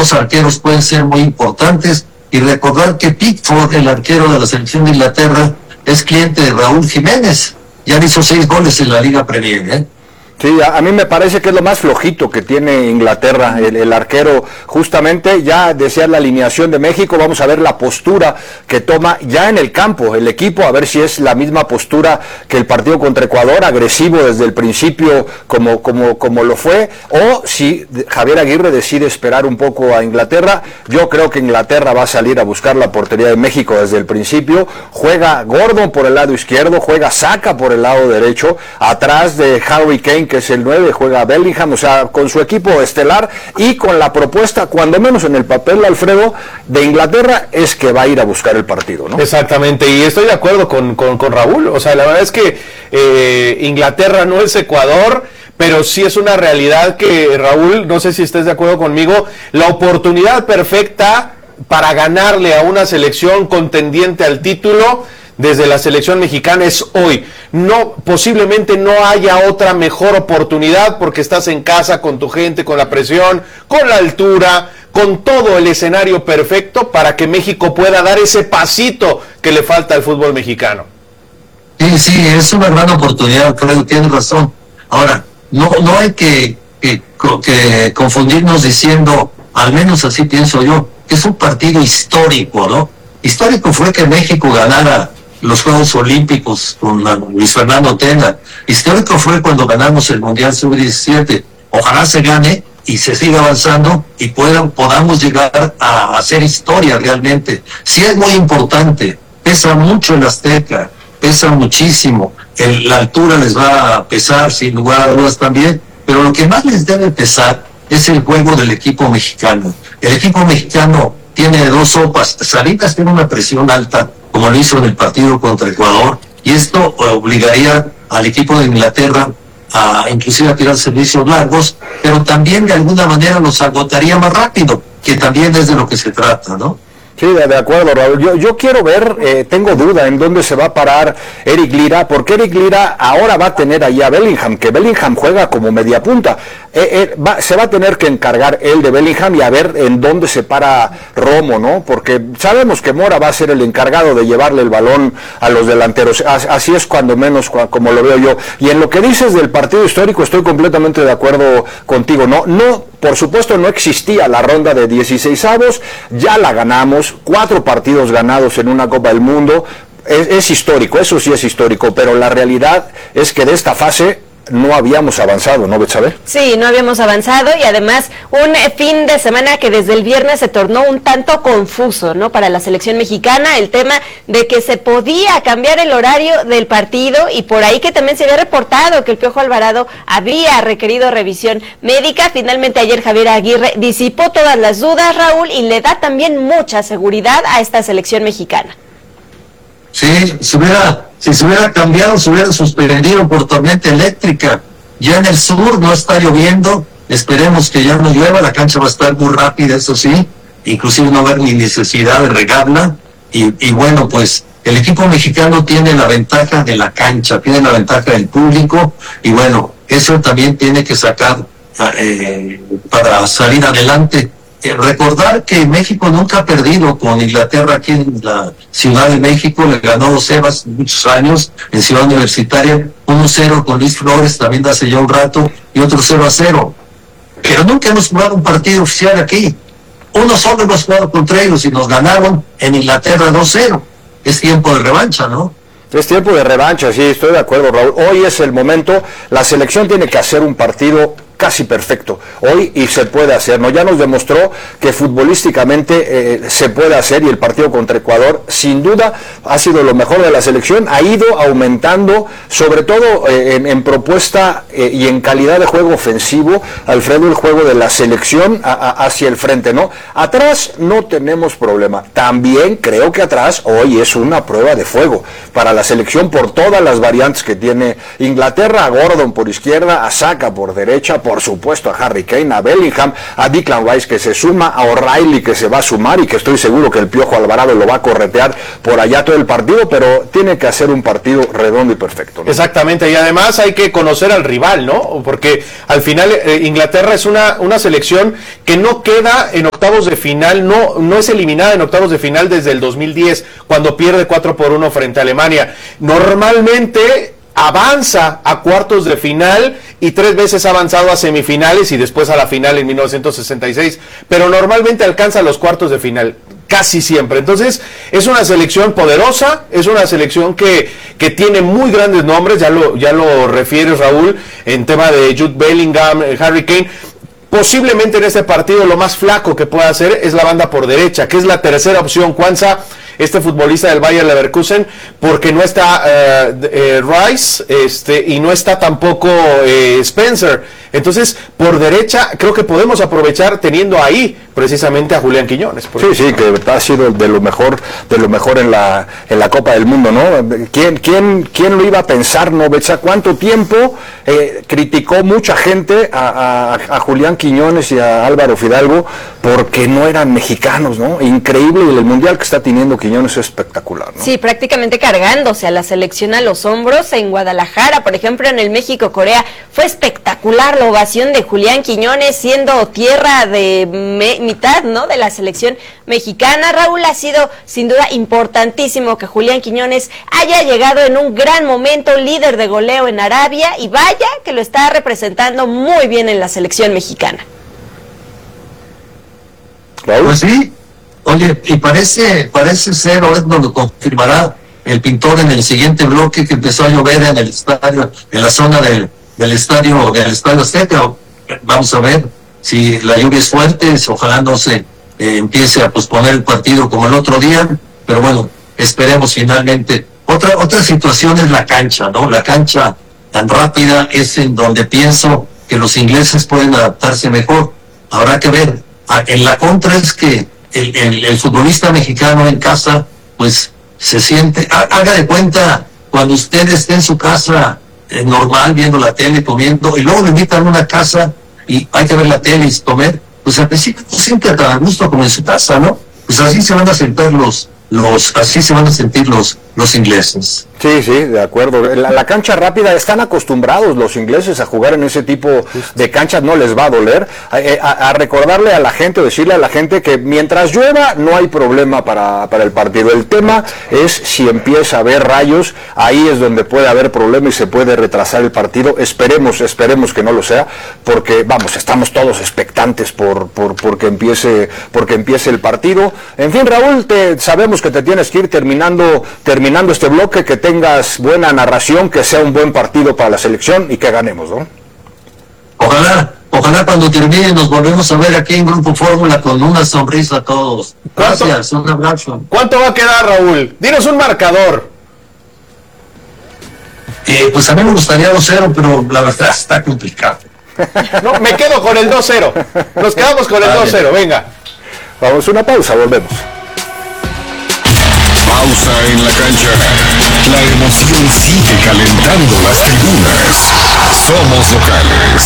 dos arqueros pueden ser muy importantes, y recordar que Pickford, el arquero de la selección de Inglaterra, es cliente de Raúl Jiménez. Ya hizo 6 goles en la Liga Premier, ¿eh? Sí, a mí me parece que es lo más flojito que tiene Inglaterra, el arquero. Justamente ya decía la alineación de México, vamos a ver la postura que toma ya en el campo el equipo, a ver si es la misma postura que el partido contra Ecuador, agresivo desde el principio como lo fue, o si Javier Aguirre decide esperar un poco a Inglaterra. Yo creo que Inglaterra va a salir a buscar la portería de México desde el principio. Juega Gordon por el lado izquierdo, juega Saka por el lado derecho, atrás de Harry Kane, que es el 9, juega Bellingham, o sea, con su equipo estelar y con la propuesta, cuando menos en el papel, Alfredo, de Inglaterra, es que va a ir a buscar el partido, ¿no? Exactamente, y estoy de acuerdo con Raúl, o sea, la verdad es que Inglaterra no es Ecuador, pero sí es una realidad que, Raúl, no sé si estés de acuerdo conmigo, la oportunidad perfecta para ganarle a una selección contendiente al título desde la selección mexicana es hoy. No, posiblemente no haya otra mejor oportunidad porque estás en casa con tu gente, con la presión, con la altura, con todo el escenario perfecto para que México pueda dar ese pasito que le falta al fútbol mexicano. Sí, es una gran oportunidad, creo, tienes razón. Ahora, no hay que confundirnos diciendo, al menos así pienso yo, que es un partido histórico, ¿no? Histórico fue que México ganara los Juegos Olímpicos con Luis Fernando Tena. Histórico fue cuando ganamos el Mundial Sub-17. Ojalá se gane y se siga avanzando y podamos llegar a hacer historia realmente. Sí es muy importante, pesa mucho el Azteca, pesa muchísimo, la altura les va a pesar sin lugar a dudas también, pero lo que más les debe pesar es el juego del equipo mexicano. El equipo mexicano tiene dos sopas. Salinas tiene una presión alta, como lo hizo en el partido contra Ecuador, y esto obligaría al equipo de Inglaterra a inclusive a tirar servicios largos, pero también de alguna manera los agotaría más rápido, que también es de lo que se trata, ¿no? Sí, de acuerdo, Raúl. Yo quiero ver, tengo duda en dónde se va a parar Eric Lira, porque Eric Lira ahora va a tener ahí a Bellingham, que Bellingham juega como media punta. Se va a tener que encargar él de Bellingham y a ver en dónde se para Romo, ¿no? Porque sabemos que Mora va a ser el encargado de llevarle el balón a los delanteros. Así es cuando menos como lo veo yo. Y en lo que dices del partido histórico estoy completamente de acuerdo contigo. No, por supuesto no existía la ronda de 16avos, ya la ganamos, 4 partidos ganados en una Copa del Mundo. Es histórico, eso sí es histórico, pero la realidad es que de esta fase no habíamos avanzado, ¿no, Betsabe? Sí, no habíamos avanzado y además un fin de semana que desde el viernes se tornó un tanto confuso, ¿no? Para la selección mexicana, el tema de que se podía cambiar el horario del partido y por ahí que también se había reportado que el Piojo Alvarado había requerido revisión médica. Finalmente ayer Javier Aguirre disipó todas las dudas, Raúl, y le da también mucha seguridad a esta selección mexicana. Sí, si se hubiera cambiado, se hubiera suspendido por tormenta eléctrica. Ya en el sur no está lloviendo, esperemos que ya no llueva, la cancha va a estar muy rápida, eso sí, inclusive no va a haber ni necesidad de regarla, y bueno, pues el equipo mexicano tiene la ventaja de la cancha, tiene la ventaja del público, y bueno, eso también tiene que sacar para salir adelante. Recordar que México nunca ha perdido con Inglaterra aquí en la Ciudad de México, le ganó 2-0 hace muchos años en Ciudad Universitaria, 1-0 con Luis Flores también de hace ya un rato y otro 0-0, pero nunca hemos jugado un partido oficial aquí, uno solo hemos jugado contra ellos y nos ganaron en Inglaterra 2-0, es tiempo de revancha, ¿no? Es tiempo de revancha, sí, estoy de acuerdo, Raúl. Hoy es el momento, la selección tiene que hacer un partido casi perfecto hoy y se puede hacer, ¿no? Ya nos demostró que futbolísticamente se puede hacer y el partido contra Ecuador sin duda ha sido lo mejor de la selección, ha ido aumentando sobre todo en propuesta y en calidad de juego ofensivo, Alfredo, el juego de la selección hacia el frente, ¿no? Atrás no tenemos problema, también creo que atrás hoy es una prueba de fuego para la selección por todas las variantes que tiene Inglaterra, a Gordon por izquierda, a Saka por derecha, por por supuesto a Harry Kane, a Bellingham, a Declan Rice que se suma, a O'Reilly que se va a sumar y que estoy seguro que el Piojo Alvarado lo va a corretear por allá todo el partido, pero tiene que hacer un partido redondo y perfecto, ¿no? Exactamente, y además hay que conocer al rival, ¿no? Porque al final Inglaterra es una selección que no queda en octavos de final, no es eliminada en octavos de final desde el 2010, cuando pierde 4-1 frente a Alemania. Normalmente avanza a cuartos de final y 3 veces ha avanzado a semifinales y después a la final en 1966, pero normalmente alcanza los cuartos de final, casi siempre. Entonces es una selección poderosa, es una selección que tiene muy grandes nombres, ya lo refieres, Raúl, en tema de Jude Bellingham, Harry Kane. Posiblemente en este partido lo más flaco que pueda hacer es la banda por derecha, que es la tercera opción, Quansah, este futbolista del Bayer Leverkusen, porque no está Rice y no está tampoco Spencer. Entonces, por derecha, creo que podemos aprovechar teniendo ahí precisamente a Julián Quiñones. Sí, que ha sido de lo mejor en la Copa del Mundo, ¿no? ¿Quién lo iba a pensar, no? ¿Cuánto tiempo criticó mucha gente a Julián Quiñones y a Álvaro Fidalgo porque no eran mexicanos, ¿no? Increíble, y el mundial que está teniendo Quiñones es espectacular, ¿no? Sí, prácticamente cargándose a la selección a los hombros. En Guadalajara, por ejemplo, en el México-Corea, fue espectacular la ovación de Julián Quiñones, siendo tierra de mitad, ¿no?, de la selección mexicana. Raúl, ha sido sin duda importantísimo que Julián Quiñones haya llegado en un gran momento, líder de goleo en Arabia, y vaya que lo está representando muy bien en la selección mexicana. Pues sí, oye, y parece ser, ahora nos lo confirmará el pintor en el siguiente bloque, que empezó a llover en el estadio, en la zona del estadio Azteca. Vamos a ver si la lluvia es fuerte, ojalá no se empiece a posponer el partido como el otro día, pero bueno, esperemos finalmente. Otra situación es la cancha, ¿no? La cancha tan rápida es en donde pienso que los ingleses pueden adaptarse mejor. Habrá que ver. En la contra es que el futbolista mexicano en casa, pues se siente, haga de cuenta, cuando usted esté en su casa normal, viendo la tele, comiendo, y luego le invitan a una casa y hay que ver la tele y comer, pues al principio no siente tan a gusto como en su casa, ¿no? Pues así se van a sentir los ingleses. Sí, de acuerdo. La cancha rápida, están acostumbrados los ingleses a jugar en ese tipo de canchas, no les va a doler. A recordarle a la gente, o decirle a la gente que mientras llueva no hay problema para el partido. El tema es si empieza a haber rayos, ahí es donde puede haber problema y se puede retrasar el partido. Esperemos que no lo sea, porque vamos, estamos todos expectantes porque empiece el partido. En fin, Raúl, sabemos que te tienes que ir terminando este bloque, que tengas buena narración, que sea un buen partido para la selección y que ganemos, ¿no? Ojalá cuando termine nos volvemos a ver aquí en Grupo Fórmula con una sonrisa a todos. Gracias, un abrazo. ¿Cuánto va a quedar, Raúl? Dinos un marcador. Pues a mí me gustaría 2-0, pero la verdad está complicado. No, me quedo con el 2-0. Nos quedamos con el 2-0, venga. Vamos a una pausa, volvemos. Pausa en la cancha. La emoción sigue calentando las tribunas. Somos locales.